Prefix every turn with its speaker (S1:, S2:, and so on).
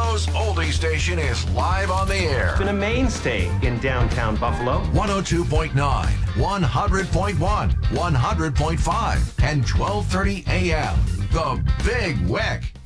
S1: Buffalo's oldie station is live on the air.
S2: Been a mainstay in downtown Buffalo.
S1: 102.9, 100.1, 100.5, and 1230 AM. The Big Wick.